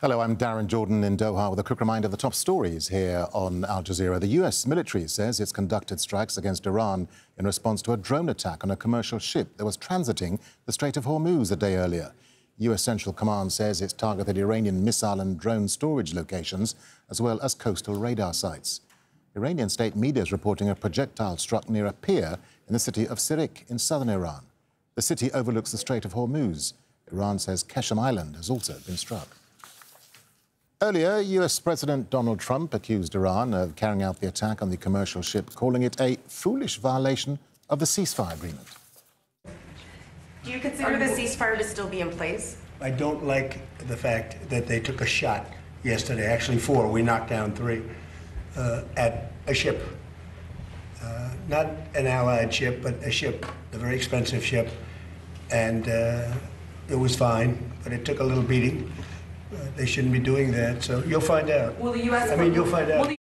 Hello, I'm Darren Jordan in Doha with a quick reminder of the top stories here on Al Jazeera. The US military says it's conducted strikes against Iran in response to a drone attack on a commercial ship that was transiting the Strait of Hormuz a day earlier. US Central Command says it's targeted Iranian missile and drone storage locations, as well as coastal radar sites. Iranian state media is reporting a projectile struck near a pier in the city of Sirik in southern Iran. The city overlooks the Strait of Hormuz. Iran says Keshem Island has also been struck. Earlier, US President Donald Trump accused Iran of carrying out the attack on the commercial ship, calling it a foolish violation of the ceasefire agreement. Do you consider the ceasefire to still be in place? I don't like the fact that they took a shot yesterday, actually 4, we knocked down 3, at a ship. Not an allied ship, but a ship, a very expensive ship. And it was fine, but it took a little beating. They shouldn't be doing that, so you'll find out. Will the U.S. You'll find out.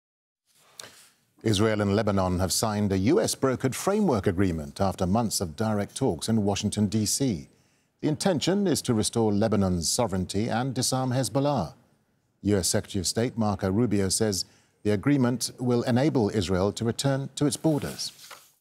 Israel and Lebanon have signed a US-brokered framework agreement after months of direct talks in Washington, D.C. The intention is to restore Lebanon's sovereignty and disarm Hezbollah. US Secretary of State Marco Rubio says the agreement will enable Israel to return to its borders.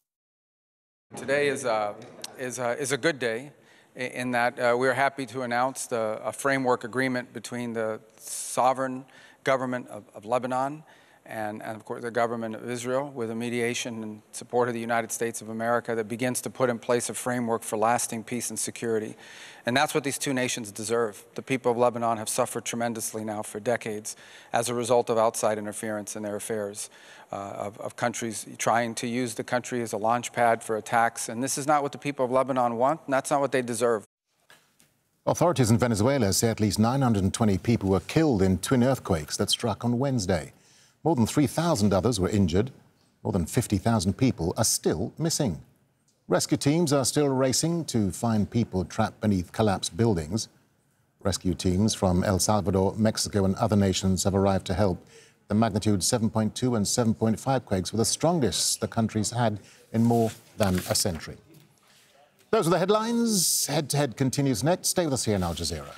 Today is a good day, in that we're happy to announce a framework agreement between the sovereign government of Lebanon and of course, the government of Israel, with a mediation and support of the United States of America that begins to put in place a framework for lasting peace and security. And that's what these two nations deserve. The people of Lebanon have suffered tremendously now for decades as a result of outside interference in their affairs, of countries trying to use the country as a launch pad for attacks. And this is not what the people of Lebanon want, and that's not what they deserve. Authorities in Venezuela say at least 920 people were killed in twin earthquakes that struck on Wednesday. More than 3,000 others were injured. More than 50,000 people are still missing. Rescue teams are still racing to find people trapped beneath collapsed buildings. Rescue teams from El Salvador, Mexico and other nations have arrived to help. The magnitude 7.2 and 7.5 quakes were the strongest the country's had in more than a century. Those are the headlines. Head to Head continues next. Stay with us here in Al Jazeera.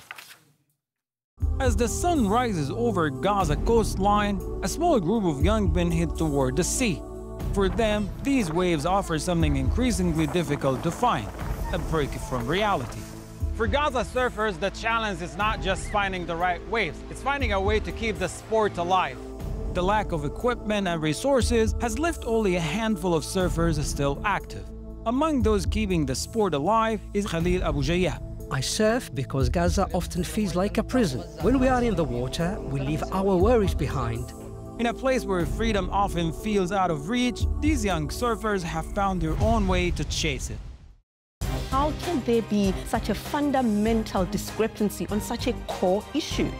As the sun rises over Gaza coastline, a small group of young men head toward the sea. For them, these waves offer something increasingly difficult to find, a break from reality. For Gaza surfers, the challenge is not just finding the right waves, it's finding a way to keep the sport alive. The lack of equipment and resources has left only a handful of surfers still active. Among those keeping the sport alive is Khalil Abu Jayab. I surf because Gaza often feels like a prison. When we are in the water, we leave our worries behind. In a place where freedom often feels out of reach, these young surfers have found their own way to chase it. How can there be such a fundamental discrepancy on such a core issue?